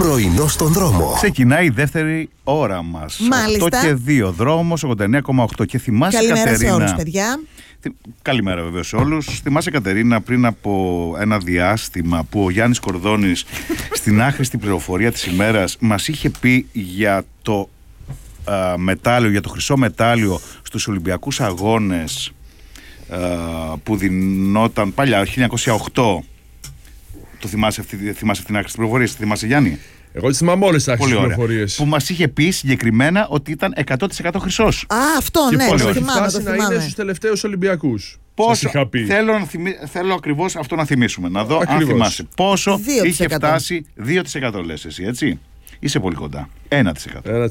Πρωινό στον δρόμο. Ξεκινάει η δεύτερη ώρα μας. Μάλιστα. 8 και 2, δρόμος 89,8. Και θυμάσαι, Καλημέρα Κατερίνα. σε όλους, παιδιά. Καλημέρα βεβαίως σε όλους. Θυμάσαι, Κατερίνα, πριν από ένα διάστημα που ο Γιάννης Κορδόνης στην άχρηστη πληροφορία της ημέρας μας είχε πει για το μετάλλιο, για το χρυσό μετάλλιο στους Ολυμπιακούς Αγώνες που δινόταν παλιά, 1908. Το θυμάσαι αυτή την άχρηστη πληροφορία? Θυμάσαι, Γιάννη? Εγώ τις θυμάμαι όλες τις άξιες πληροφορίες. Που μας είχε πει συγκεκριμένα ότι ήταν 100% χρυσός. Α, αυτό, Και ναι, πώς το έχει θυμάμαι. φτάσει να είναι στους τελευταίους Ολυμπιακούς. Σας είχα πει. Θέλω ακριβώς αυτό να θυμίσουμε. Να δω αν θυμάσαι. Πόσο 2%. είχε φτάσει. 2% λες εσύ, έτσι. Είσαι πολύ κοντά. 1%.